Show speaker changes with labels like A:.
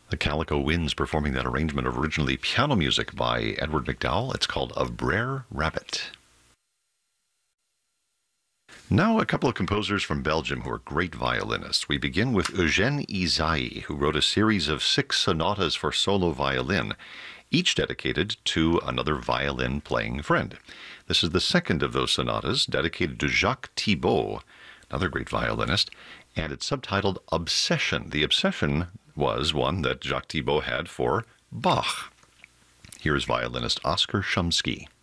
A: The Calico Winds performing that arrangement of originally piano music by Edward MacDowell. It's called Of Brer Rabbit. Now a couple of composers from Belgium who are great violinists. We begin with Eugène Ysaÿe, who wrote a series of 6 sonatas for solo violin, each dedicated to another violin-playing friend. This is the second of those sonatas, dedicated to Jacques Thibaud, another great violinist, and it's subtitled Obsession. The obsession was one that Jacques Thibaud had for Bach. Here is violinist Oskar Shumsky.